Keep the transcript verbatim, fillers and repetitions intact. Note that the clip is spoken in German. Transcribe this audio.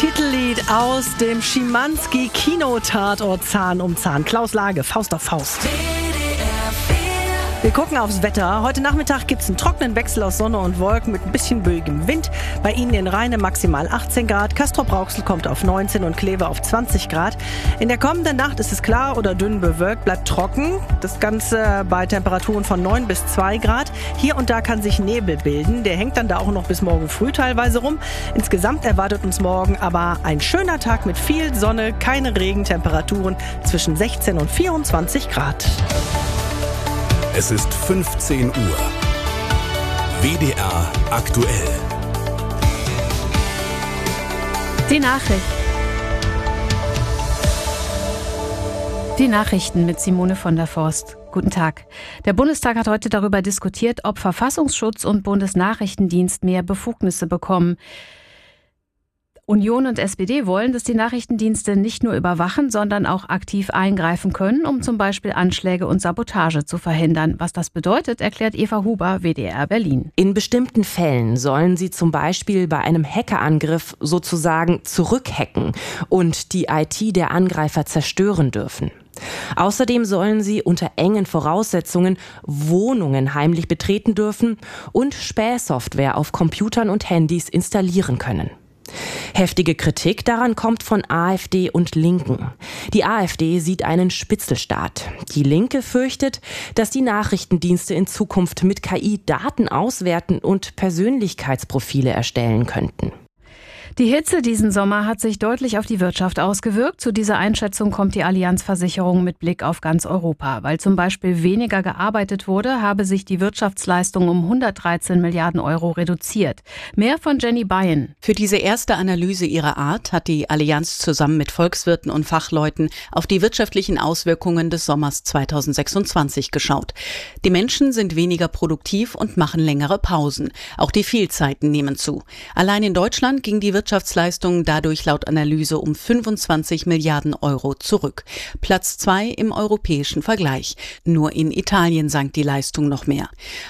Titellied aus dem Schimanski-Kino-Tatort Zahn um Zahn. Klaus Lage, Faust auf Faust. Wir gucken aufs Wetter. Heute Nachmittag gibt es einen trockenen Wechsel aus Sonne und Wolken mit ein bisschen böigem Wind. Bei Ihnen in Rheine maximal achtzehn Grad. Castrop-Rauxel kommt auf neunzehn und Kleve auf zwanzig Grad. In der kommenden Nacht ist es klar oder dünn bewölkt, bleibt trocken. Das Ganze bei Temperaturen von neun bis zwei Grad. Hier und da kann sich Nebel bilden. Der hängt dann da auch noch bis morgen früh teilweise rum. Insgesamt erwartet uns morgen aber ein schöner Tag mit viel Sonne, keine Regentemperaturen zwischen sechzehn und vierundzwanzig Grad. Es ist fünfzehn Uhr. W D R aktuell. Die Nachricht. Die Nachrichten mit Simone von der Forst. Guten Tag. Der Bundestag hat heute darüber diskutiert, ob Verfassungsschutz und Bundesnachrichtendienst mehr Befugnisse bekommen. Union und S P D wollen, dass die Nachrichtendienste nicht nur überwachen, sondern auch aktiv eingreifen können, um zum Beispiel Anschläge und Sabotage zu verhindern. Was das bedeutet, erklärt Eva Huber, W D R Berlin. In bestimmten Fällen sollen sie zum Beispiel bei einem Hackerangriff sozusagen zurückhacken und die I T der Angreifer zerstören dürfen. Außerdem sollen sie unter engen Voraussetzungen Wohnungen heimlich betreten dürfen und Spähsoftware auf Computern und Handys installieren können. Heftige Kritik daran kommt von AfD und Linken. Die AfD sieht einen Spitzelstaat. Die Linke fürchtet, dass die Nachrichtendienste in Zukunft mit K I Daten auswerten und Persönlichkeitsprofile erstellen könnten. Die Hitze diesen Sommer hat sich deutlich auf die Wirtschaft ausgewirkt. Zu dieser Einschätzung kommt die Allianz Versicherung mit Blick auf ganz Europa. Weil zum Beispiel weniger gearbeitet wurde, habe sich die Wirtschaftsleistung um hundertdreizehn Milliarden Euro reduziert. Mehr von Jenny Bayen. Für diese erste Analyse ihrer Art hat die Allianz zusammen mit Volkswirten und Fachleuten auf die wirtschaftlichen Auswirkungen des Sommers zweitausendsechsundzwanzig geschaut. Die Menschen sind weniger produktiv und machen längere Pausen. Auch die Fehlzeiten nehmen zu. Allein in Deutschland ging die Wirtschaftsleistung dadurch laut Analyse um fünfundzwanzig Milliarden Euro zurück. Platz zwei im europäischen Vergleich. Nur in Italien sank die Leistung noch mehr.